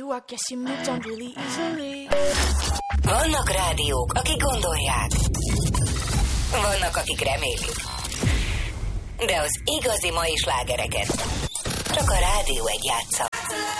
you, I guess you moved on really easily. Vannak rádiók, akik gondolják. Vannak, akik remélik. De az igazi mai slágereket csak a Rádió 1 játsza.